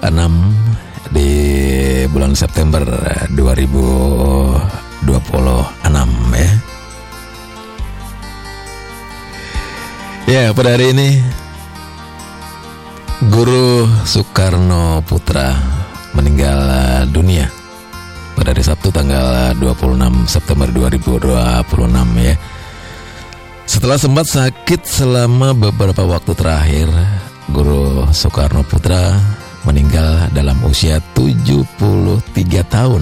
di bulan September 2026 ya. Ya, pada hari ini Guru Soekarno Putra meninggal dunia pada hari Sabtu tanggal 26 September 2026 ya. Setelah sempat sakit selama beberapa waktu terakhir, Guru Soekarno Putra meninggal dalam usia 73 tahun.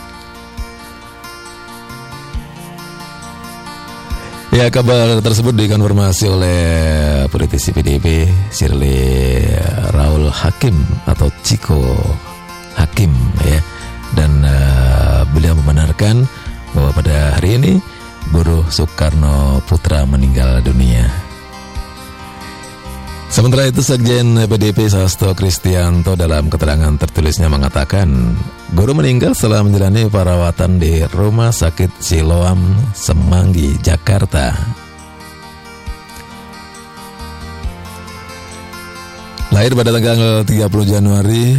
Ya, kabar tersebut dikonfirmasi oleh politisi PDIP Shirley Raul Hakim atau Ciko Hakim ya. Dan beliau membenarkan bahwa pada hari ini Guru Soekarno Putra meninggal dunia. Sementara itu, Sekjen PDIP Sasto Kristianto dalam keterangan tertulisnya mengatakan Guru meninggal setelah menjalani perawatan di Rumah Sakit Siloam, Semanggi, Jakarta. Lahir pada tanggal 30 Januari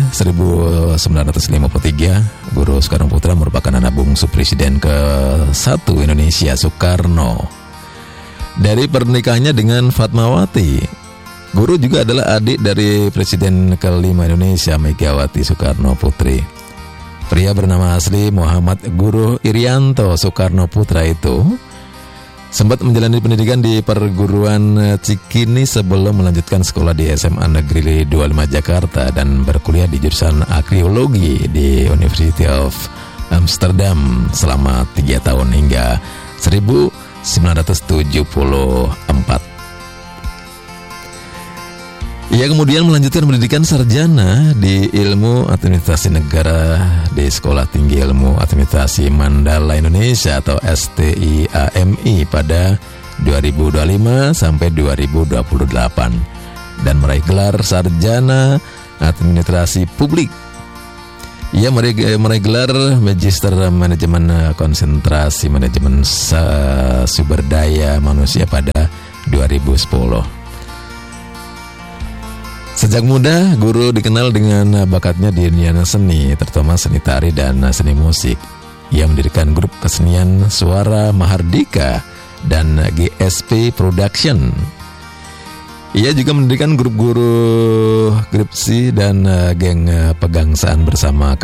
1953, Guru Soekarno Putra merupakan anak bungsu Presiden ke-1 Indonesia Soekarno. Dari pernikahannya dengan Fatmawati, Guru juga adalah adik dari Presiden ke-5 Indonesia Megawati Soekarno Putri. Pria bernama asli Muhammad Guru Irianto Soekarno Putra itu sempat menjalani pendidikan di perguruan Cikini sebelum melanjutkan sekolah di SMA Negeri 25 Jakarta dan berkuliah di jurusan Arkeologi di University of Amsterdam selama 3 tahun hingga 1974. Ia kemudian melanjutkan pendidikan sarjana di Ilmu Administrasi Negara di Sekolah Tinggi Ilmu Administrasi Mandala Indonesia atau STIAMI pada 2025 sampai 2028 dan meraih gelar sarjana Administrasi Publik. Ia meraih gelar Magister Manajemen Konsentrasi Manajemen Sumber Daya Manusia pada 2010. Sejak muda, Guru dikenal dengan bakatnya di dunia seni, terutama seni tari dan seni musik. Ia mendirikan grup kesenian Suara Mahardika dan GSP Production. Ia juga mendirikan grup guru Gripsi dan geng pegangsaan bersama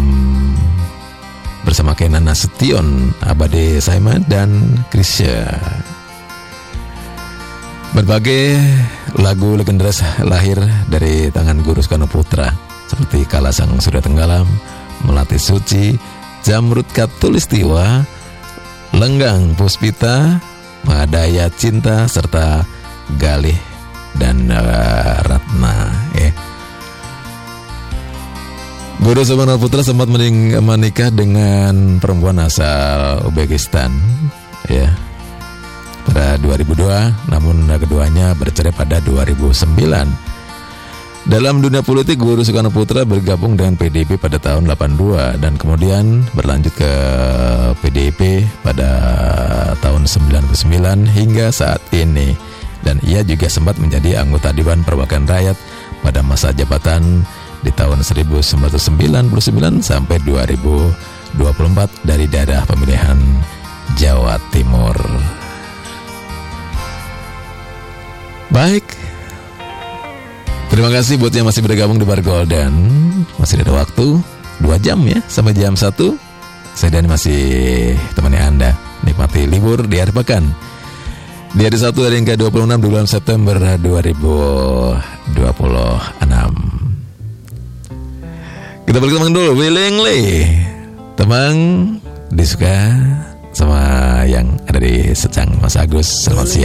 Kenan Nasution, Abade Saiman dan Krisya. Berbagai lagu legendaris lahir dari tangan Guru Soekarno Putra seperti Kala Sang Surya Tenggelam, Melati Suci, Jamrud Katulistiwa, Lenggang Puspita, Mahadaya Cinta, serta Galih dan Ratna ya. Guru Soekarno Putra sempat menikah dengan perempuan asal Uzbekistan ya pada 2002, namun keduanya bercerai pada 2009. Dalam dunia politik, Guru Soekarno Putra bergabung dengan PDIP pada tahun 82 dan kemudian berlanjut ke PDIP pada tahun 99 hingga saat ini. Dan ia juga sempat menjadi anggota Dewan Perwakilan Rakyat pada masa jabatan di tahun 1999 sampai 2024 dari daerah pemilihan Jawa Timur. Baik, terima kasih buat yang masih bergabung di Bar Golden. Masih ada waktu 2 jam ya, sampai jam 1. Saya Dani masih temani Anda nikmati libur di akhir pekan di hari Sabtu, hari yang ke-26 di bulan September 2026. Kita balik teman dulu, Willingly. Temang disuka sama yang ada di Secang, Mas Agus. Selamat siang.